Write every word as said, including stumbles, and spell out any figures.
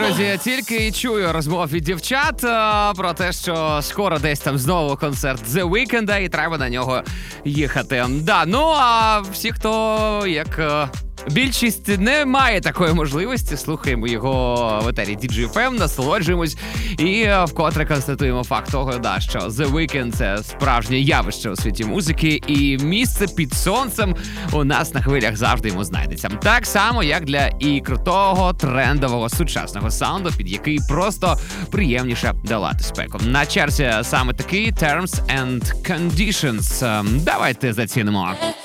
друзі, тільки і чую розмов від дівчат а, про те, що скоро десь там знову концерт The Weeknd, і треба на нього їхати. Да, ну а всі, хто як... А, більшість не має такої можливості, слухаємо його в етері ді джей еф ем, насолоджуємось і вкотре констатуємо факт того, да, що The Weeknd – це справжнє явище у світі музики, і місце під сонцем у нас на хвилях завжди йому знайдеться. Так само, як для і крутого, трендового, сучасного саунду, під який просто приємніше долати спеку. На черзі саме такий Terms and Conditions. Давайте зацінимо.